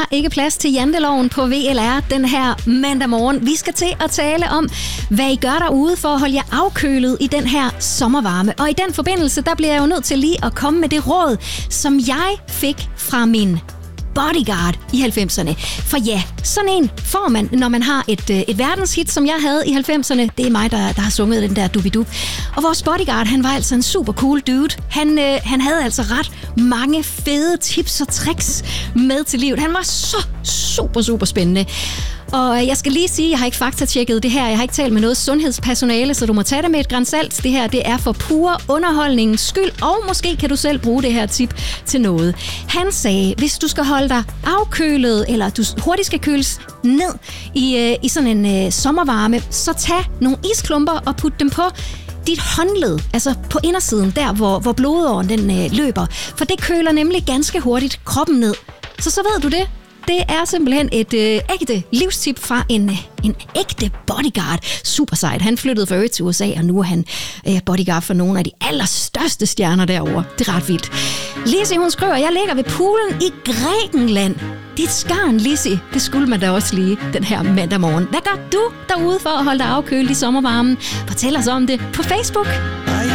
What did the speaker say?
er ikke plads til janteloven på VLR den her mandag morgen. Vi skal til at tale om, hvad I gør derude for at holde jer afkølet i den her sommervarme. Og i den forbindelse, der bliver jeg jo nødt til lige at komme med det råd, som jeg fik fra min bodyguard i 90'erne. For ja, sådan en får man, når man har et verdenshit, som jeg havde i 90'erne. Det er mig, der har sunget den der Dubidub. Og vores bodyguard, han var altså en super cool dude. Han havde altså ret mange fede tips og tricks med til livet. Han var så super spændende. Og jeg skal lige sige, at jeg har ikke faktatjekket det her. Jeg har ikke talt med noget sundhedspersonale, så du må tage det med et gran salt. Det her, det er for pure underholdningens skyld, og måske kan du selv bruge det her tip til noget. Han sagde, hvis du skal holde dig afkølet, eller du hurtigt skal køles ned i sådan en sommervarme, så tag nogle isklumper og put dem på dit håndled, altså på indersiden, der hvor blodåren den løber. For det køler nemlig ganske hurtigt kroppen ned. Så ved du det. Det er simpelthen et ægte livstip fra en ægte bodyguard. Super sejt. Han flyttede for øvrigt til USA, og nu er han bodyguard for nogle af de allerstørste stjerner derovre. Det er ret vildt. Lizzie, hun skriver, jeg ligger ved poolen i Grækenland. Det er et skarn, Lizzie. Det skulle man da også lige den her mandag morgen. Hvad gør du derude for at holde dig afkølet i sommervarmen? Fortæl os om det på Facebook.